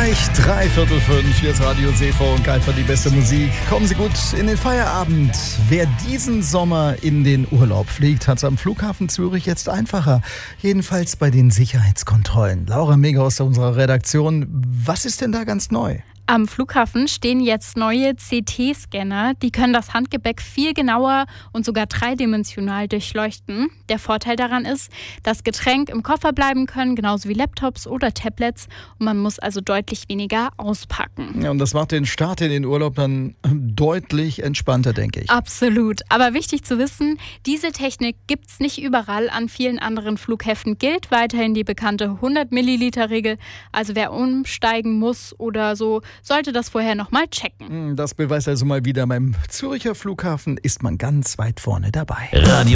Gleich 3:45, hier ist Radio Seefo und Geil für die beste Musik. Kommen Sie gut in den Feierabend. Wer diesen Sommer in den Urlaub fliegt, hat es am Flughafen Zürich jetzt einfacher. Jedenfalls bei den Sicherheitskontrollen. Laura Mega aus unserer Redaktion. Was ist denn da ganz neu? Am Flughafen stehen jetzt neue CT-Scanner. Die können das Handgepäck viel genauer und sogar dreidimensional durchleuchten. Der Vorteil daran ist, dass Getränke im Koffer bleiben können, genauso wie Laptops oder Tablets. Und man muss also deutlich weniger auspacken. Ja, und das macht den Start in den Urlaub dann deutlich entspannter, denke ich. Absolut. Aber wichtig zu wissen, diese Technik gibt es nicht überall. An vielen anderen Flughäfen gilt weiterhin die bekannte 100-Milliliter-Regel. Also wer umsteigen muss oder so, sollte das vorher nochmal checken. Das beweist also mal wieder, beim Züricher Flughafen ist man ganz weit vorne dabei. Radio